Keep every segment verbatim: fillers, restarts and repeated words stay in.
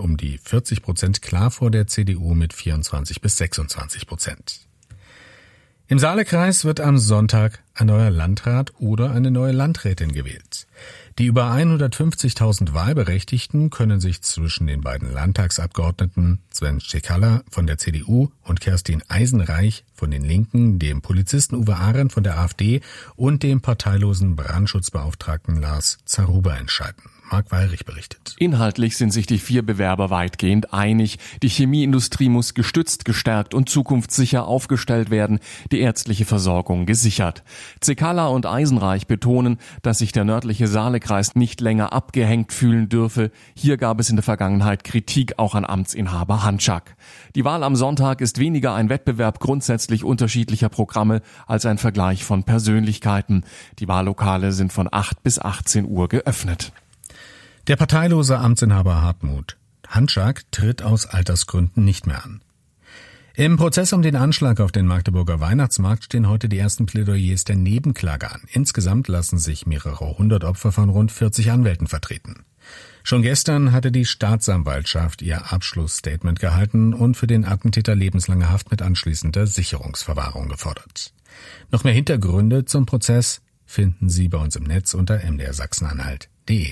um die vierzig Prozent klar vor der C D U mit vierundzwanzig bis sechsundzwanzig Prozent. Im Saalekreis wird am Sonntag ein neuer Landrat oder eine neue Landrätin gewählt. Die über hundertfünfzigtausend Wahlberechtigten können sich zwischen den beiden Landtagsabgeordneten Sven Cekala von der C D U und Kerstin Eisenreich von den Linken, dem Polizisten Uwe Arendt von der AfD und dem parteilosen Brandschutzbeauftragten Lars Zaruba entscheiden. Marc Weilrich berichtet. Inhaltlich sind sich die vier Bewerber weitgehend einig. Die Chemieindustrie muss gestützt, gestärkt und zukunftssicher aufgestellt werden, die ärztliche Versorgung gesichert. Cekala und Eisenreich betonen, dass sich der nördliche Saalekreis nicht länger abgehängt fühlen dürfe. Hier gab es in der Vergangenheit Kritik auch an Amtsinhaber Hanczak. Die Wahl am Sonntag ist weniger ein Wettbewerb grundsätzlich unterschiedlicher Programme als ein Vergleich von Persönlichkeiten. Die Wahllokale sind von acht bis achtzehn Uhr geöffnet. Der parteilose Amtsinhaber Hartmut Hanczak tritt aus Altersgründen nicht mehr an. Im Prozess um den Anschlag auf den Magdeburger Weihnachtsmarkt stehen heute die ersten Plädoyers der Nebenklage an. Insgesamt lassen sich mehrere hundert Opfer von rund vierzig Anwälten vertreten. Schon gestern hatte die Staatsanwaltschaft ihr Abschlussstatement gehalten und für den Attentäter lebenslange Haft mit anschließender Sicherungsverwahrung gefordert. Noch mehr Hintergründe zum Prozess finden Sie bei uns im Netz unter m d r sachsen-anhalt punkt d e.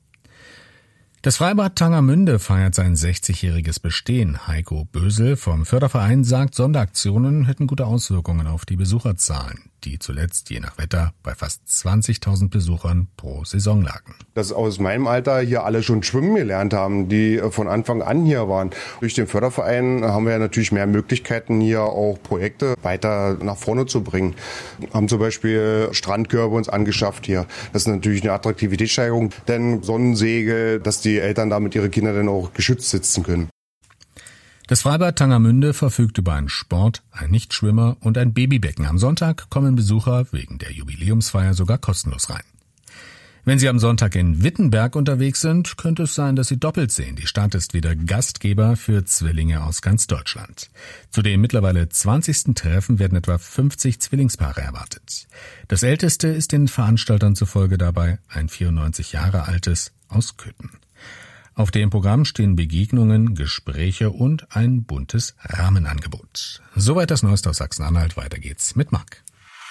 Das Freibad Tangermünde feiert sein sechzigjähriges Bestehen. Heiko Bösel vom Förderverein sagt, Sonderaktionen hätten gute Auswirkungen auf die Besucherzahlen, die zuletzt je nach Wetter bei fast zwanzigtausend Besuchern pro Saison lagen. Dass aus meinem Alter hier alle schon schwimmen gelernt haben, die von Anfang an hier waren. Durch den Förderverein haben wir ja natürlich mehr Möglichkeiten, hier auch Projekte weiter nach vorne zu bringen. Wir haben zum Beispiel Strandkörbe uns angeschafft hier. Das ist natürlich eine Attraktivitätssteigerung, denn Sonnensegel, dass die Eltern damit ihre Kinder dann auch geschützt sitzen können. Das Freibad Tangermünde verfügt über einen Sport, einen Nichtschwimmer und ein Babybecken. Am Sonntag kommen Besucher wegen der Jubiläumsfeier sogar kostenlos rein. Wenn Sie am Sonntag in Wittenberg unterwegs sind, könnte es sein, dass Sie doppelt sehen. Die Stadt ist wieder Gastgeber für Zwillinge aus ganz Deutschland. Zu dem mittlerweile zwanzigsten Treffen werden etwa fünfzig Zwillingspaare erwartet. Das älteste ist den Veranstaltern zufolge dabei ein vierundneunzig Jahre altes aus Köthen. Auf dem Programm stehen Begegnungen, Gespräche und ein buntes Rahmenangebot. Soweit das Neueste aus Sachsen-Anhalt. Weiter geht's mit Marc.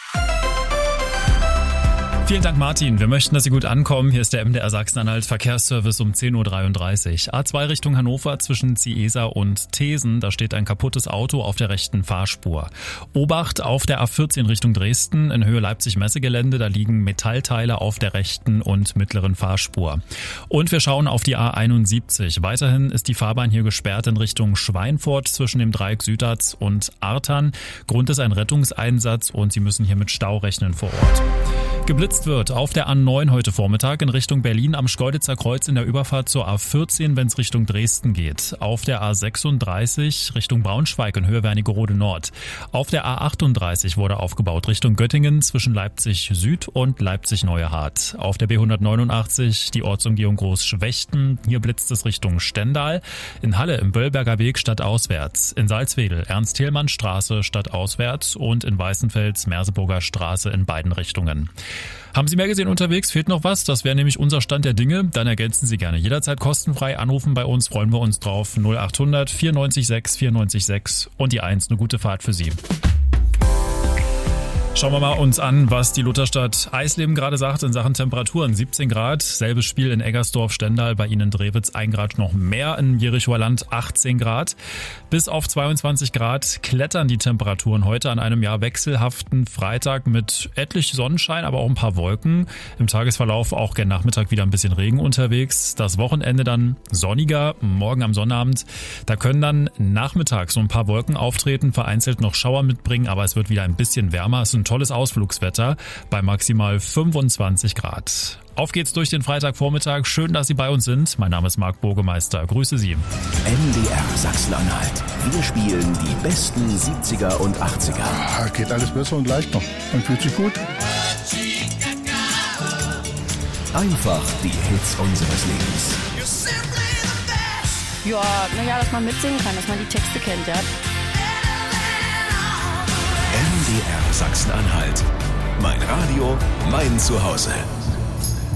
Vielen Dank, Martin. Wir möchten, dass Sie gut ankommen. Hier ist der M D R Sachsen-Anhalt Verkehrsservice um zehn Uhr dreiunddreißig. A zwei Richtung Hannover zwischen Ziesa und Thesen. Da steht ein kaputtes Auto auf der rechten Fahrspur. Obacht auf der A vierzehn Richtung Dresden in Höhe Leipzig-Messegelände. Da liegen Metallteile auf der rechten und mittleren Fahrspur. Und wir schauen auf die A einundsiebzig. Weiterhin ist die Fahrbahn hier gesperrt in Richtung Schweinfurt zwischen dem Dreieck Südatz und Artern. Grund ist ein Rettungseinsatz und Sie müssen hier mit Stau rechnen vor Ort. Geblitzt wird auf der A neun heute Vormittag in Richtung Berlin am Schkeuditzer Kreuz in der Überfahrt zur A vierzehn, wenn es Richtung Dresden geht. Auf der A sechsunddreißig Richtung Braunschweig in Höhe Wernigerode Nord. Auf der A achtunddreißig wurde aufgebaut Richtung Göttingen zwischen Leipzig Süd und Leipzig Neue Hart. Auf der B hundertneunundachtzig die Ortsumgehung Großschwechten. Hier blitzt es Richtung Stendal. In Halle im Böllberger Weg stadtauswärts. In Salzwedel Ernst-Thälmann-Straße stadtauswärts und in Weißenfels Merseburger Straße in beiden Richtungen. Haben Sie mehr gesehen unterwegs? Fehlt noch was? Das wäre nämlich unser Stand der Dinge. Dann ergänzen Sie gerne jederzeit kostenfrei. Anrufen bei uns, freuen wir uns drauf. null achthundert vierundneunzig sechs vierundneunzig sechs und die eins. Eine gute Fahrt für Sie. Schauen wir mal uns an, was die Lutherstadt Eisleben gerade sagt in Sachen Temperaturen. siebzehn Grad, selbes Spiel in Eggersdorf, Stendal, bei Ihnen in Drewitz ein Grad noch mehr, in Jerichoer Land achtzehn Grad. Bis auf zweiundzwanzig Grad klettern die Temperaturen heute an einem ja wechselhaften Freitag mit etlich Sonnenschein, aber auch ein paar Wolken. Im Tagesverlauf auch gern Nachmittag wieder ein bisschen Regen unterwegs. Das Wochenende dann sonniger, morgen am Sonnabend. Da können dann nachmittags so ein paar Wolken auftreten, vereinzelt noch Schauer mitbringen, aber es wird wieder ein bisschen wärmer. Es ist ein tolles Ausflugswetter bei maximal fünfundzwanzig Grad. Auf geht's durch den Freitagvormittag. Schön, dass Sie bei uns sind. Mein Name ist Marc Burgemeister. Grüße Sie. M D R Sachsen-Anhalt. Wir spielen die besten siebziger und achtziger. Ah, geht alles besser und leichter. Man fühlt sich gut. Einfach die Hits unseres Lebens. Ja, naja, dass man mitsingen kann, dass man die Texte kennt, ja. M D R Sachsen-Anhalt. Mein Radio, mein Zuhause.